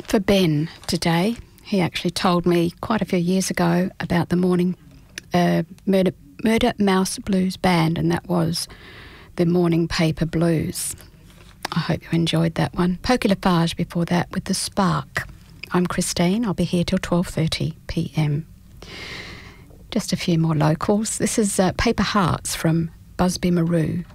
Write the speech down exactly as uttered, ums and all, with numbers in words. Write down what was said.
for Ben today. He actually told me quite a few years ago about the morning uh, Murder, Murder Mouse Blues Band, and that was the Morning Paper Blues. I hope you enjoyed that one. Poky Lafarge before that with The Spark. I'm Christine. I'll be here till twelve thirty p m. Just a few more locals. This is uh, Paper Hearts from Busby Maroo.